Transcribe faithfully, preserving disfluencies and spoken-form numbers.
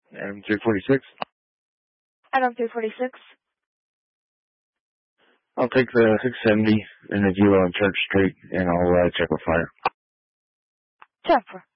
Adam three forty-six. Adam three forty-six. I'll take the six seventy in the Velo on Church Street, and I'll uh, check with fire. ten four.